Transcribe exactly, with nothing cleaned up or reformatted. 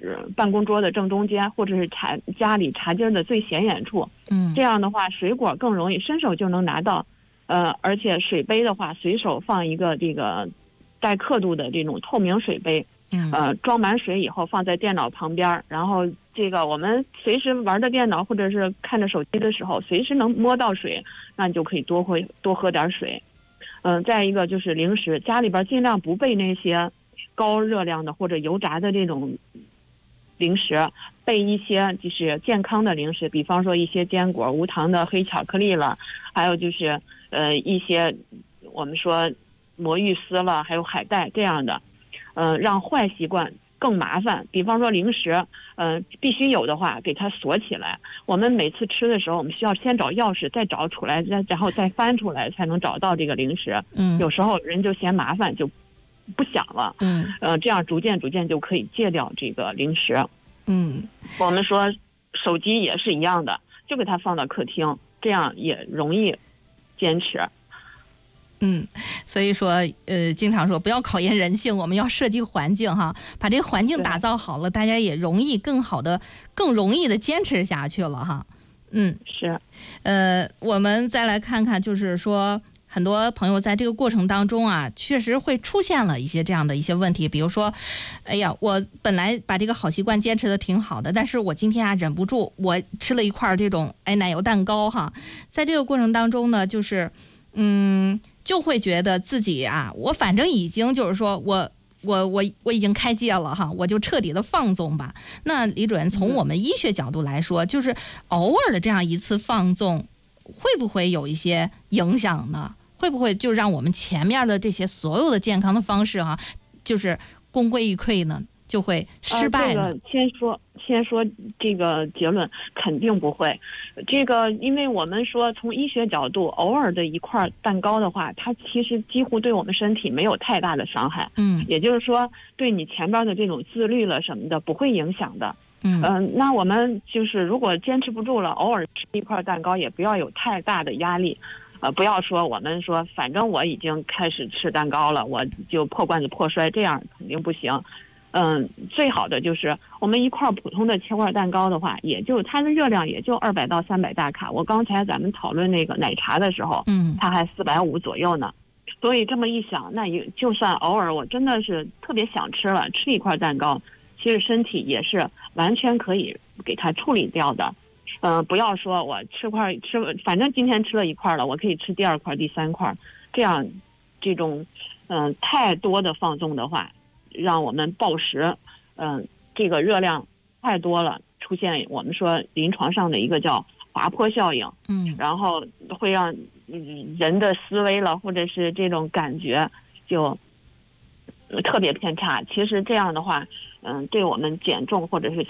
办公桌的正中间，或者是茶家里茶几的最显眼处。 嗯， 这样的话水果更容易伸手就能拿到。呃，而且水杯的话，随手放一个这个带刻度的这种透明水杯，呃，装满水以后放在电脑旁边，然后这个我们随时玩着电脑或者是看着手机的时候，随时能摸到水，那你就可以多喝多喝点水。嗯、呃，再一个就是零食，家里边尽量不备那些高热量的或者油炸的这种零食，备一些就是健康的零食，比方说一些坚果、无糖的黑巧克力了，还有就是呃一些我们说魔芋丝了，还有海带这样的，呃，让坏习惯更麻烦。比方说零食，呃，必须有的话给它锁起来。我们每次吃的时候，我们需要先找钥匙，再找出来，再然后再翻出来，才能找到这个零食。 嗯， 有时候人就嫌麻烦，就不想了。 嗯， 呃，这样逐渐逐渐就可以戒掉这个零食。 嗯， 我们说手机也是一样的，就给它放到客厅，这样也容易坚持。 嗯，所以说，呃，经常说不要考验人性，我们要设计环境哈，把这个环境打造好了，大家也容易更好的、更容易的坚持下去了哈。嗯， 是。 呃，我们再来看看，就是说，很多朋友在这个过程当中啊，确实会出现了一些这样的一些问题，比如说，哎呀，我本来把这个好习惯坚持的挺好的，但是我今天啊忍不住，我吃了一块这种哎奶油蛋糕哈，在这个过程当中呢，就是嗯。就会觉得自己啊，我反正已经就是说我我我我已经开戒了哈，我就彻底的放纵吧。那李主任，从我们医学角度来说，就是偶尔的这样一次放纵，会不会有一些影响呢？会不会就让我们前面的这些所有的健康的方式哈、啊，就是功亏一篑呢？就会失败呢？ 呃、这个先说先说这个结论，肯定不会。这个因为我们说从医学角度，偶尔的一块蛋糕的话，它其实几乎对我们身体没有太大的伤害。 嗯， 也就是说，对你前边的这种自律了什么的不会影响的。 嗯、 呃、那我们就是如果坚持不住了，偶尔吃一块蛋糕，也不要有太大的压力。呃，不要说我们说反正我已经开始吃蛋糕了，我就破罐子破摔，这样肯定不行。嗯，最好的就是我们一块普通的切块蛋糕的话，也就它的热量也就二百到三百大卡。我刚才咱们讨论那个奶茶的时候， 嗯， 它还四百五左右呢。所以这么一想，那也就算偶尔我真的是特别想吃了，吃一块蛋糕，其实身体也是完全可以给它处理掉的。嗯、呃，不要说我吃块吃，反正今天吃了一块了，我可以吃第二块、第三块，这样这种嗯、呃、太多的放纵的话。让我们暴食，嗯、呃，这个热量太多了，出现我们说临床上的一个叫滑坡效应， 嗯， 然后会让人的思维了，或者是这种感觉就特别偏差。其实这样的话，嗯、呃，对我们减重或者是